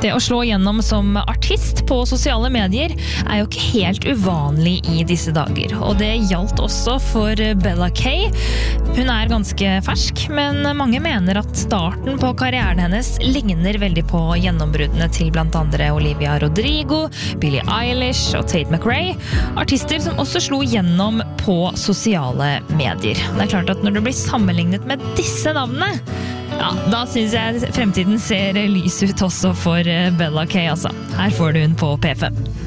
Det å slå gjennom som artist på sosiale medier jo ikke helt uvanlig i disse dager, og det gjaldt også for Bella Kay. Hun ganske fersk, men mange mener at starten på karrieren hennes ligner veldig på gjennombruddene til blant andre Olivia Rodrigo, Billie Eilish og Tate McRae, artister som også slo gjennom på sosiale medier. Det klart at når det blir sammenlignet med disse navnene, ja, da synes jeg fremtiden ser lys ut også for Bella Kay, altså. Her får du hun på P5.